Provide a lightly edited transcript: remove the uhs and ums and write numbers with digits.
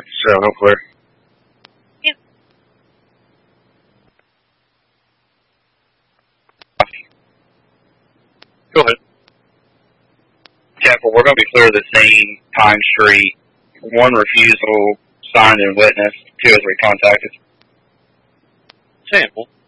so hopefully. Yeah. Go ahead. Careful, we're going to be clear of the same Pine Street. 1 refusal, signed and witnessed. 2 as we contacted. Sample.